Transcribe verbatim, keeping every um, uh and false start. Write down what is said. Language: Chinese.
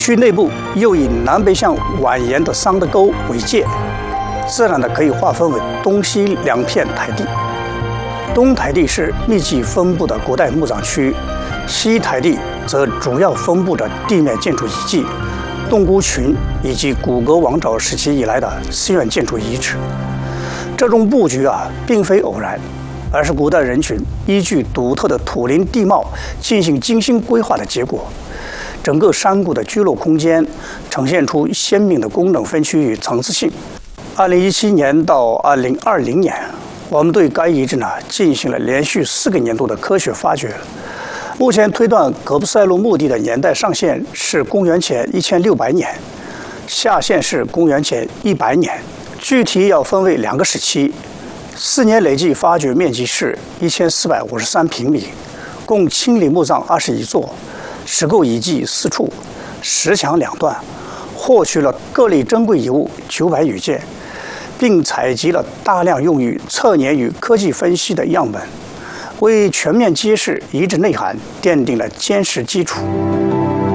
区内部又以南北向蜿蜒的桑德沟为界，自然的可以划分为东西两片台地。东台地是密集分布的古代墓葬区，西台地则主要分布着地面建筑遗迹、洞窟群以及古格王朝时期以来的寺院建筑遗址。这种布局啊，并非偶然，而是古代人群依据独特的土林地貌进行精心规划的结果。整个山谷的居落空间呈现出鲜明的功能分区与层次性。二零一七年到二零二零年，我们对该遗址呢进行了连续四个年度的科学发掘。目前推断格布塞洛墓地的年代上限是公元前一千六百年，下限是公元前一百年。具体要分为两个时期，四年累计发掘面积是一千四百五十三平米，共清理墓葬二十一座，石构遗迹四处，石墙两段，获取了各类珍贵遗物九百余件，并采集了大量用于测年与科技分析的样本，为全面揭示遗址内涵奠定了坚实基础。